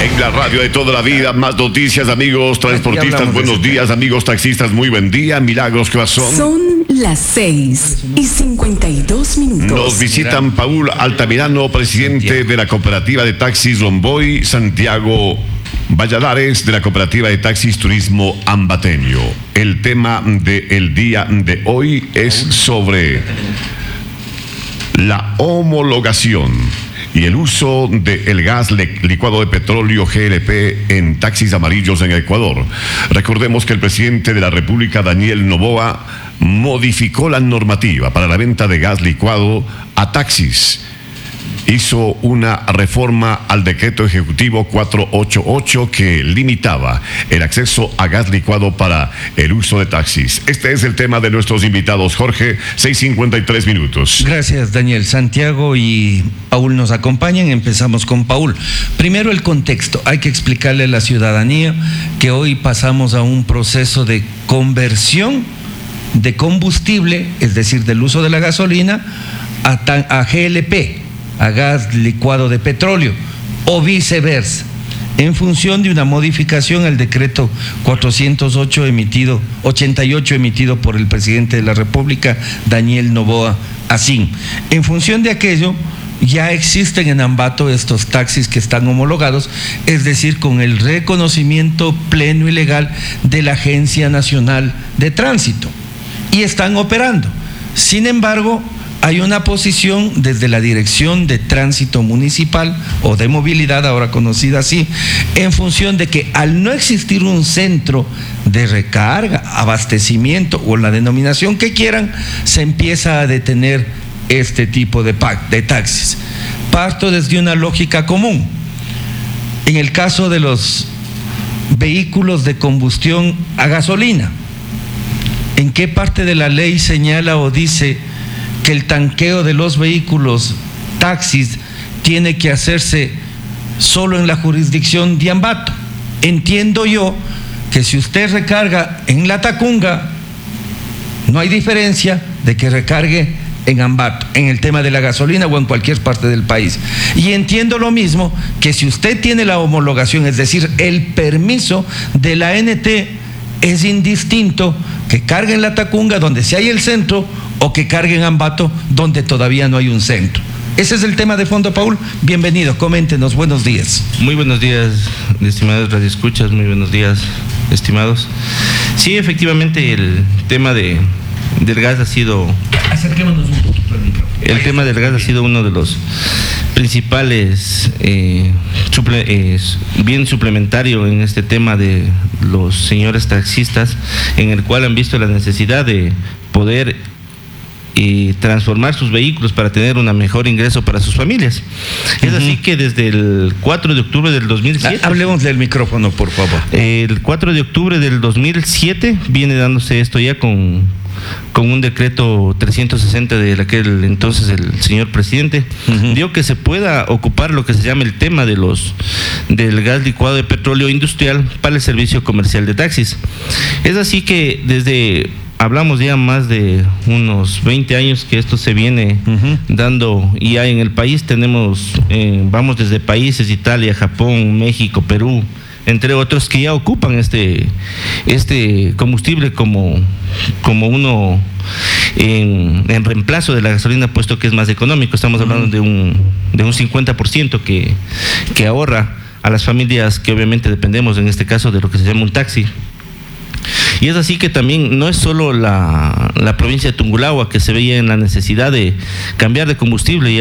En la radio de toda la vida, más noticias, amigos transportistas, buenos días, amigos taxistas, muy buen día. Milagros, ¿qué son? Son las 6:52. Nos visitan Paul Altamirano, presidente de la cooperativa de taxis Romboy, Santiago Valladares, de la cooperativa de taxis Turismo Ambateño. El tema del día de hoy es sobre la homologación y el uso del gas licuado de petróleo GLP en taxis amarillos en Ecuador. Recordemos que el presidente de la República, Daniel Noboa, modificó la normativa para la venta de gas licuado a taxis. Hizo una reforma al decreto ejecutivo 488 que limitaba el acceso a gas licuado para el uso de taxis. Este es el tema de nuestros invitados. Jorge, 6:53. Gracias, Daniel. Santiago y Paul nos acompañan. Empezamos con Paul. Primero, el contexto. Hay que explicarle a la ciudadanía que hoy pasamos a un proceso de conversión de combustible, es decir, del uso de la gasolina, a GLP, a gas licuado de petróleo, o viceversa, en función de una modificación al decreto 488 88 emitido por el presidente de la República, Daniel Noboa Asín. En función de aquello, ya existen en Ambato estos taxis que están homologados, es decir, con el reconocimiento pleno y legal de la Agencia Nacional de Tránsito, y están operando. Sin embargo, hay una posición desde la Dirección de Tránsito Municipal o de Movilidad, ahora conocida así, en función de que al no existir un centro de recarga, abastecimiento o la denominación que quieran, se empieza a detener este tipo de taxis. Parto desde una lógica común. En el caso de los vehículos de combustión a gasolina, ¿en qué parte de la ley señala o dice que el tanqueo de los vehículos taxis tiene que hacerse solo en la jurisdicción de Ambato? Entiendo yo que si usted recarga en La Tacunga, no hay diferencia de que recargue en Ambato, en el tema de la gasolina o en cualquier parte del país. Y entiendo lo mismo que si usted tiene la homologación, es decir, el permiso de la ANT, es indistinto que cargue en La Tacunga, donde sí hay el centro, o que cargue en Ambato, donde todavía no hay un centro. Ese es el tema de fondo, Paul. Bienvenido, coméntenos, buenos días. Muy buenos días, estimados radioescuchas, muy buenos días, estimados. Sí, efectivamente, el tema del gas ha sido... Acerquémonos un poquito al micrófono. El tema del gas ha sido uno de los principales bien suplementario en este tema de los señores taxistas, en el cual han visto la necesidad de poder transformar sus vehículos para tener un mejor ingreso para sus familias. Es así que desde el 4 de octubre del 2007... Hablemos del micrófono, por favor. El 4 de octubre del 2007 viene dándose esto ya con un decreto 360 de aquel entonces el señor presidente, dio que se pueda ocupar lo que se llama el tema del gas licuado de petróleo industrial para el servicio comercial de taxis. Es así que hablamos ya más de unos 20 años que esto se viene dando, y ya en el país tenemos, vamos desde países, Italia, Japón, México, Perú, entre otros, que ya ocupan este combustible como uno en reemplazo de la gasolina, puesto que es más económico. Estamos hablando de un 50% que ahorra a las familias que obviamente dependemos, en este caso, de lo que se llama un taxi. Y es así que también no es solo la provincia de Tungurahua que se veía en la necesidad de cambiar de combustible.